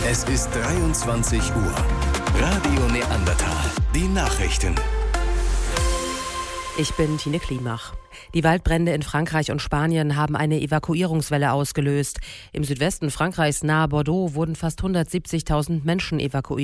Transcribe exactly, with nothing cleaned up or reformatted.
Es ist dreiundzwanzig Uhr. Radio Neandertal. Die Nachrichten. Ich bin Tine Klimach. Die Waldbrände in Frankreich und Spanien haben eine Evakuierungswelle ausgelöst. Im Südwesten Frankreichs nahe Bordeaux wurden fast hundertsiebzigtausend Menschen evakuiert.